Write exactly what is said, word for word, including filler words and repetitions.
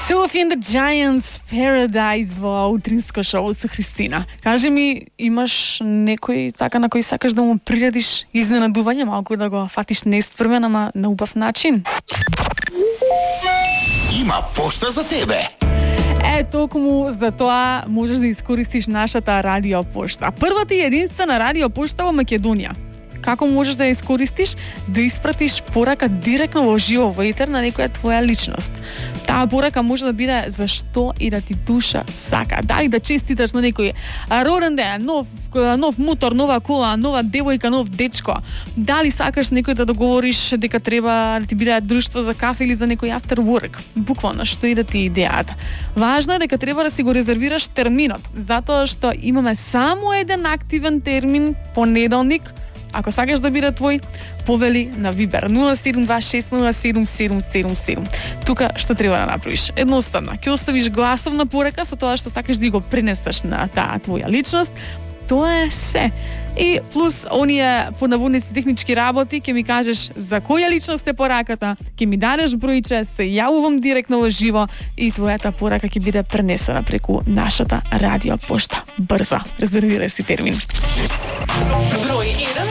Sophie and the Giants, Paradise во утринско шоу со Христина. Кажи ми, имаш некој така на кој сакаш да му приредиш изненадување, малку да го фатиш неспремен, ама на убав начин? Има пошта за тебе. Е, токму за тоа можеш да искористиш нашата радиопошта. Првата и единствена радиопошта во Македонија. Како можеш да ја искористиш? Да испратиш порака директно во живо во етер на некоја твоја личност. Таа порака може да биде за што и да ти душа сака. Дали да честиташ на некој роден ден, нов, нов мотор, нова кола, нова девојка, нов дечко. Дали сакаш некој да договориш дека треба да ти биде друштво за кафе или за некој after work. Буквално што и да ти идејата. Важно е дека треба да си го резервираш терминот, затоа што имаме само еден активен термин понеделник. Ако сакаш да биде твој, повели на Вибер нула седум два шест нула седум седум седум седум. Тука што треба да направиш? Едноставно, ќе оставиш гласовна порака со тоа што сакаш да го пренесеш на таа твоја личност. Тоа е се. И плюс оние понаводници технички работи, ќе ми кажеш за која личност е пораката, ќе ми дадеш бројче, се јавувам директно во живо и твојата порака ќе биде пренесена преку нашата радиопошта. Брзо, резервирај си термин. Број еден